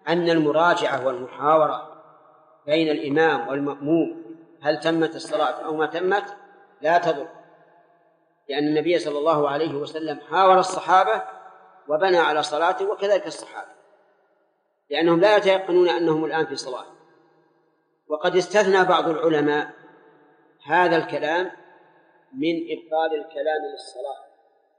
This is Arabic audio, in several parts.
أن المراجعة والمحاورة بين الإمام والمأموم هل تمت الصلاة أو ما تمت لا تضر، لأن النبي صلى الله عليه وسلم حاور الصحابة وبنى على صلاته، وكذلك الصحابة، لأنهم لا يتيقنون أنهم الآن في صلاة. وقد استثنى بعض العلماء هذا الكلام من إبطال الكلام للصلاة،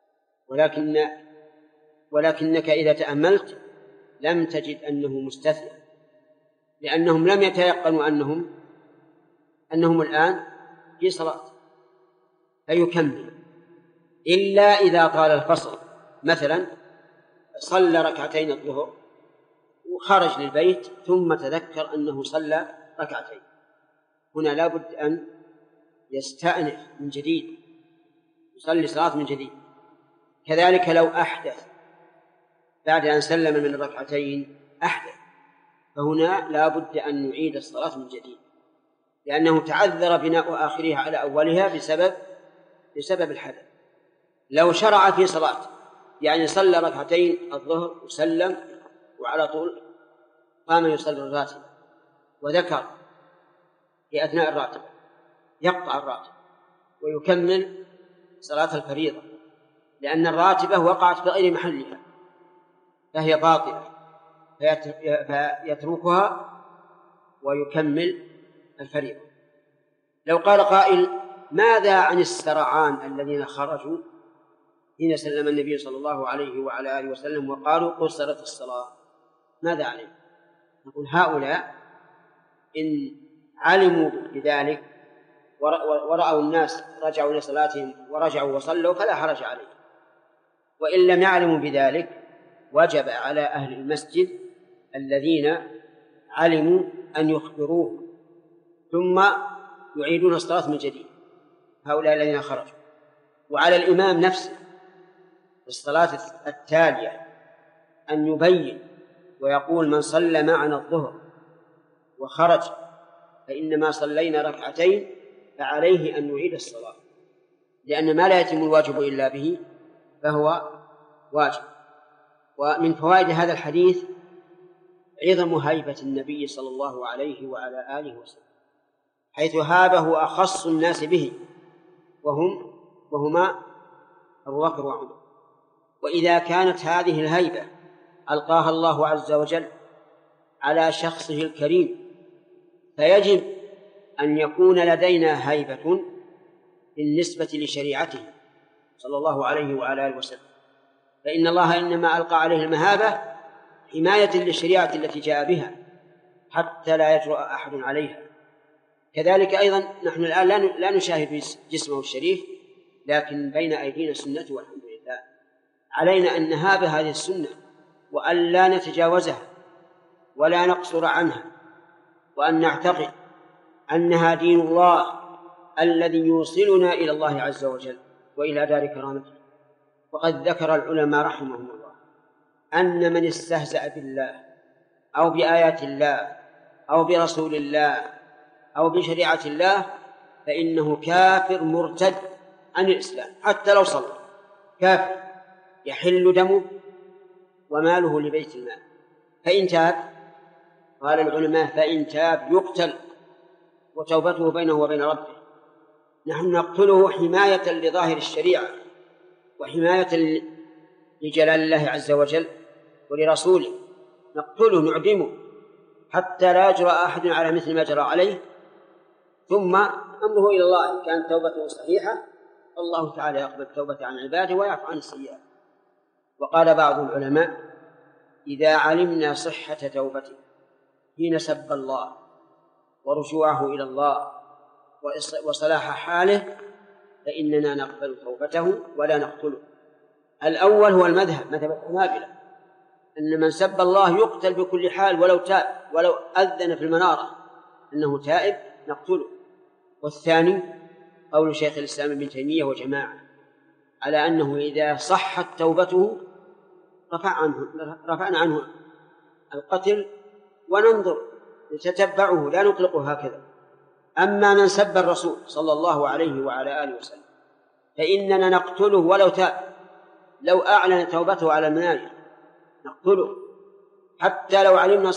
ولكنك إذا تأملت لم تجد أنه مستثنى، لأنهم لم يتيقنوا أنهم الآن في صلاة، فيكمل إلا إذا طال الفصل. مثلا صلى ركعتين الظهر وخرج للبيت ثم تذكر أنه صلى ركعتين، هنا لا بد أن يستأنف من جديد، يصلي صلاة من جديد. كذلك لو أحدث بعد أن سلم من الركعتين أحدث، فهنا لا بد أن نعيد الصلاة من جديد، لأنه تعذر بناء آخرها على أولها بسبب الحدث. لو شرع في صلاة يعني صلى ركعتين الظهر وسلم وعلى طول قام يصلي الراتب وذكر في أثناء الراتب، يقطع الراتب ويكمل صلاة الفريضة، لأن الراتبة وقعت بغير محلها فهي باطلة، فيتركها ويكمل الفريضة. لو قال قائل ماذا عن السرعان الذين خرجوا حين سلم النبي صلى الله عليه وعلى آله وسلم وقالوا قصرت الصلاة، ماذا عليهم؟ نقول هؤلاء إن علموا بذلك ورأوا الناس رجعوا لصلاتهم ورجعوا وصلوا فلا حرج عليهم، وإن لم يعلموا بذلك وجب على أهل المسجد الذين علموا أن يخبروه ثم يعيدون الصلاة من جديد، هؤلاء الذين خرجوا. وعلى الإمام نفسه في الصلاة التالية أن يبين ويقول من صلى معنا الظهر وخرج فإنما صلينا ركعتين فعليه أن يعيد الصلاة، لأن ما لا يتم الواجب إلا به فهو واجب. ومن فوائد هذا الحديث عظم هيبة النبي صلى الله عليه وعلى آله وسلم، حيث هابه أخص الناس به وهما أبو بكر وعمر. وإذا كانت هذه الهيبة ألقاها الله عز وجل على شخصه الكريم فيجب أن يكون لدينا هيبة بالنسبة لشريعته صلى الله عليه وعلى آله وسلم، فإن الله إنما ألقى عليه المهابة حماية للشريعة التي جاء بها حتى لا يجرؤ أحد عليها. كذلك أيضا نحن الآن لا نشاهد جسمه الشريف، لكن بين أيدينا السنة والحمد لله. علينا أن نهاب هذه السنة وأن لا نتجاوزها ولا نقصر عنها، وأن نعتقد أنها دين الله الذي يوصلنا إلى الله عز وجل وإلى دار كرامته. وقد ذكر العلماء رحمهم الله أن من استهزأ بالله أو بآيات الله أو برسول الله أو بشريعة الله فإنه كافر مرتد عن الإسلام حتى لو صلى، كافر يحل دمه وماله لبيت المال. فإن تاب قال العلماء فإن تاب يقتل وتوبته بينه وبين ربه. نحن نقتله حماية لظاهر الشريعة وحماية لجلال الله عز وجل ولرسوله، نقتله نعدمه حتى لا يجرأ أحد على مثل ما جرى عليه، ثم أمره إلى الله. إن كانت توبته صحيحة الله تعالى يقبل التوبة عن عباده ويعفو عن السيئات. وقال بعض العلماء إذا علمنا صحة توبته حين سب الله ورجوعه إلى الله وصلاح حاله فإننا نقبل توبته ولا نقتله. الأول هو مذهب الحنابلة أن من سب الله يقتل بكل حال ولو تاب، ولو أذن في المنارة أنه تائب نقتله. والثاني قول شيخ الإسلام ابن تيمية وجماعة على أنه إذا صحت توبته رفعنا عنه القتل وننظر نتتبعه لا نطلقه هكذا. أما من سب الرسول صلى الله عليه وعلى آله وسلم فإننا نقتله ولو تاب، لو أعلن توبته على المنابر نقتله حتى لو علمنا